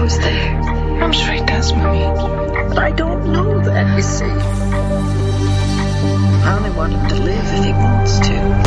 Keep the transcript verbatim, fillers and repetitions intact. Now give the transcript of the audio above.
goes there. I'm sure he does, Mummy. But I don't know that, you see. I only want him to live if he wants to.